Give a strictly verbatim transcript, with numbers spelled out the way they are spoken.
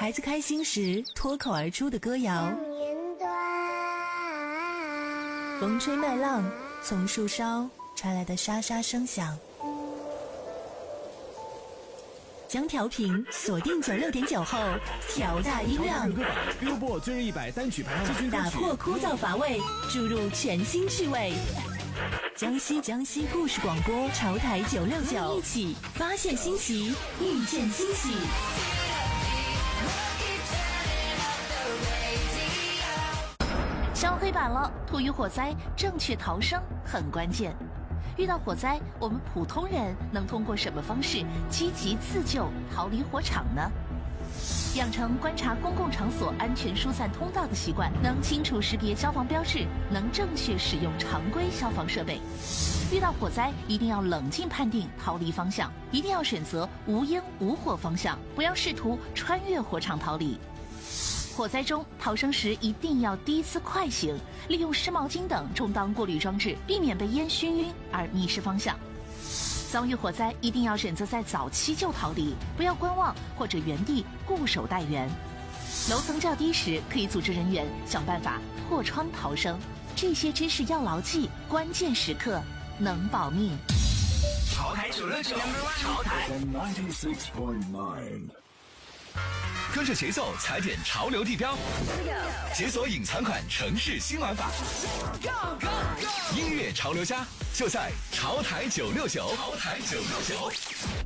孩子开心时脱口而出的歌谣，风吹麦浪，从树梢传来的沙沙声响。将调频锁定九六点九后，调大音量。 Billboard 最热一百单曲排行榜， 打破枯燥乏味，注入全新趣味。江西江西故事广播潮台九六九，一起发现新奇，遇见惊喜。 烧黑板了，突遇火灾，正确逃生很关键。遇到火灾，我们普通人能通过什么方式积极自救，逃离火场呢？养成观察公共场所安全疏散通道的习惯，能清楚识别消防标志，能正确使用常规消防设备。遇到火灾，一定要冷静判定逃离方向，一定要选择无烟无火方向，不要试图穿越火场逃离。火灾中逃生时一定要低姿快行，利用湿毛巾等充当过滤装置，避免被烟熏晕而迷失方向。遭遇火灾一定要选择在早期就逃离，不要观望或者原地固守待援。楼层较低时，可以组织人员想办法破窗逃生。这些知识要牢记，关键时刻能保命。 潮台九六九，潮台。跟着节奏踩点潮流地标，解锁隐藏款城市新玩法。音乐潮流家就在潮台九六九，潮台九六九。